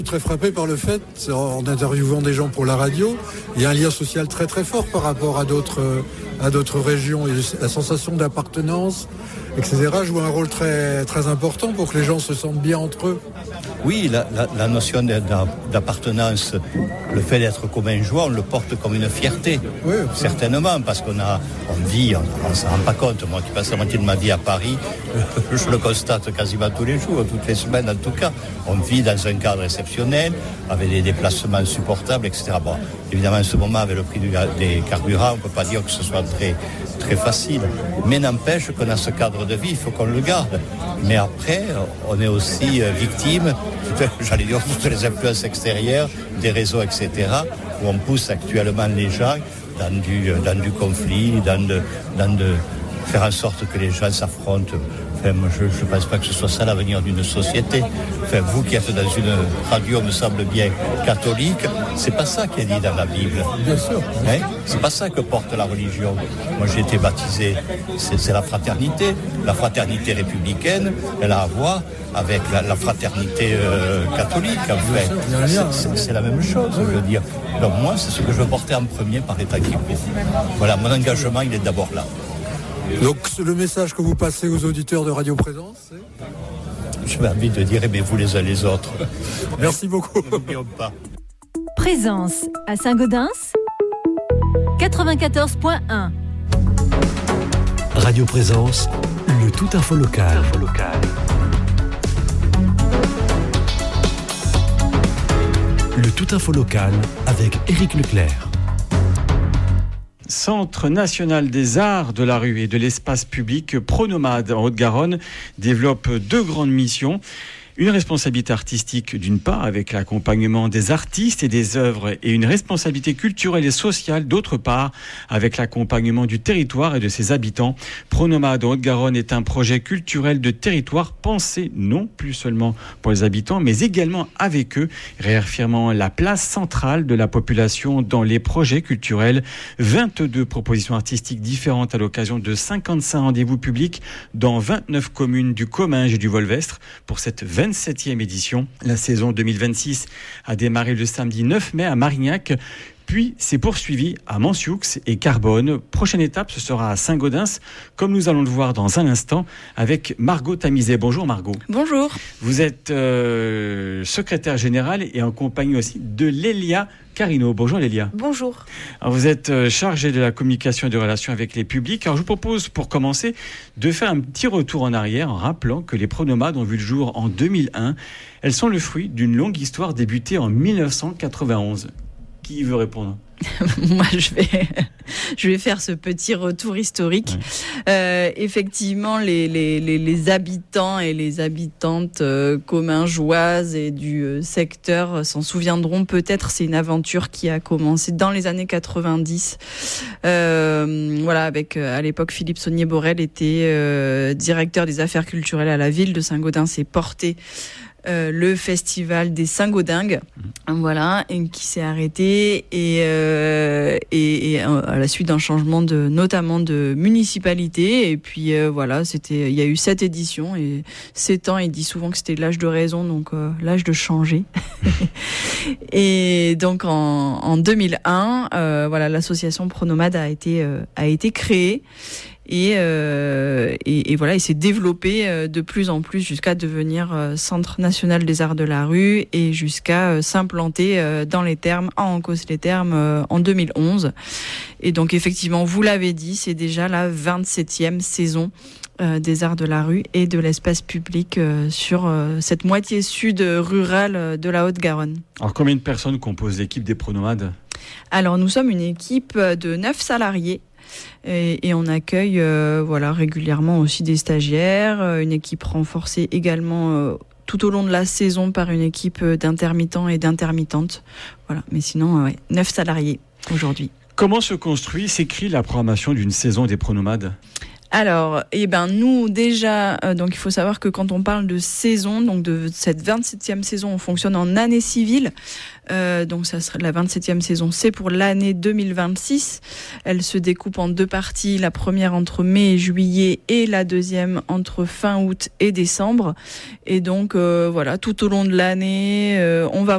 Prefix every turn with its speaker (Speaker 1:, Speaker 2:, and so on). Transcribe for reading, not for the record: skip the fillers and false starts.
Speaker 1: Très frappé par le fait, en interviewant des gens pour la radio, il y a un lien social très très fort par rapport à d'autres régions. Et la sensation d'appartenance, etc. joue un rôle très, très important pour que les gens se sentent bien entre eux.
Speaker 2: Oui, la notion d'appartenance, le fait d'être commun-joie, on le porte comme une fierté, oui, certainement, parce qu'on vit, on ne s'en rend pas compte. Moi qui passe la moitié de ma vie à Paris, je le constate quasiment tous les jours, toutes les semaines en tout cas. On vit dans un cadre exceptionnel, avec des déplacements supportables, etc. Bon, évidemment, en ce moment, avec le prix des carburants, on ne peut pas dire que ce soit très, très facile. Mais n'empêche qu'on a ce cadre de vie, il faut qu'on le garde. Mais après, on est aussi victime, j'allais dire, toutes les influences extérieures, des réseaux, etc., où on pousse actuellement les gens dans du conflit, dans de faire en sorte que les gens s'affrontent. Enfin, moi, je ne pense pas que ce soit ça l'avenir d'une société. Enfin, vous qui êtes dans une radio, me semble bien, catholique, c'est pas ça qui est dit dans la Bible.
Speaker 1: Bien sûr.
Speaker 2: Hein? C'est pas ça que porte la religion. Moi, j'ai été baptisé, c'est la fraternité. La fraternité républicaine, elle a à voir avec la fraternité catholique. Enfin, c'est la même chose, je veux dire. Donc moi, c'est ce que je veux porter en premier par l'état qui court. Voilà, mon engagement, il est d'abord là.
Speaker 1: Donc le message que vous passez aux auditeurs de Radio Présence, c'est...
Speaker 2: Je vais envie de dire aimez-vous les uns les autres.
Speaker 1: Merci beaucoup.
Speaker 2: N'oublions pas.
Speaker 3: Présence à Saint-Gaudens 94.1.
Speaker 4: Radio Présence, le tout info local. Le tout info local avec Éric Leclerc.
Speaker 5: Centre national des arts de la rue et de l'espace public, Pronomade en Haute-Garonne, développe 2 grandes missions. Une responsabilité artistique d'une part avec l'accompagnement des artistes et des œuvres et une responsabilité culturelle et sociale d'autre part avec l'accompagnement du territoire et de ses habitants. Pronomade en Haute-Garonne est un projet culturel de territoire pensé non plus seulement pour les habitants mais également avec eux, réaffirmant la place centrale de la population dans les projets culturels. 22 propositions artistiques différentes à l'occasion de 55 rendez-vous publics dans 29 communes du Comminges et du Volvestre pour cette 27e édition. La saison 2026 a démarré le samedi 9 mai à Marignac, puis s'est poursuivie à Mansioux et Carbone. Prochaine étape, ce sera à Saint-Gaudens, comme nous allons le voir dans un instant avec Margot Tamizet. Bonjour Margot.
Speaker 6: Bonjour.
Speaker 5: Vous êtes secrétaire générale et en compagnie aussi de Lélia Carino. Bonjour Lélia.
Speaker 6: Bonjour.
Speaker 5: Alors, vous êtes chargée de la communication et des relations avec les publics. Alors je vous propose pour commencer de faire un petit retour en arrière en rappelant que les Pronomades ont vu le jour en 2001. Elles sont le fruit d'une longue histoire débutée en 1991. Qui veut répondre ?
Speaker 6: Moi, je vais faire ce petit retour historique. Ouais. Effectivement, les habitants et les habitantes commingeoises et du secteur s'en souviendront peut-être. C'est une aventure qui a commencé dans les années 90. Voilà, avec à l'époque Philippe Saunier-Borel était directeur des affaires culturelles à la ville de Saint-Gaudens et portait le festival des Saint-Gaudingues, voilà, et qui s'est arrêté et à la suite d'un changement notamment de municipalité. Et puis voilà, il y a eu 7 éditions et 7 ans. Il dit souvent que c'était l'âge de raison, donc l'âge de changer. Et donc en 2001, voilà, l'association Pronomade a été créée. Et voilà, il s'est développé de plus en plus jusqu'à devenir Centre national des arts de la rue et jusqu'à s'implanter dans les Thermes, à Ancos-les-Thermes en 2011. Et donc effectivement, vous l'avez dit, c'est déjà la 27e saison des arts de la rue et de l'espace public sur cette moitié sud rurale de la Haute-Garonne.
Speaker 5: Alors combien de personnes composent l'équipe des Pronomades ?
Speaker 6: Alors nous sommes une équipe de 9 salariés. Et on accueille régulièrement aussi des stagiaires, une équipe renforcée également tout au long de la saison par une équipe d'intermittents et d'intermittentes. Voilà. Mais sinon, 9 salariés aujourd'hui.
Speaker 5: Comment se construit, s'écrit la programmation d'une saison des Pronomades ?
Speaker 6: Alors, nous déjà, donc il faut savoir que quand on parle de saison, donc de cette 27e saison, on fonctionne en année civile. Donc ça serait la 27e saison, c'est pour l'année 2026. Elle se découpe en 2 parties, la première entre mai et juillet et la deuxième entre fin août et décembre. Et donc voilà, tout au long de l'année, on va